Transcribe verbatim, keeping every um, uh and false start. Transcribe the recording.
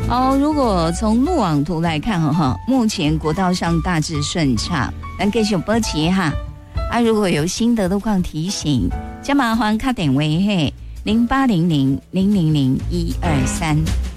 好，如果从路网图来看哈，目前国道上大致顺畅，咱继续保持哈。啊，如果有心得的况提醒，加麻烦卡点为嘿零八零零零零零一二三。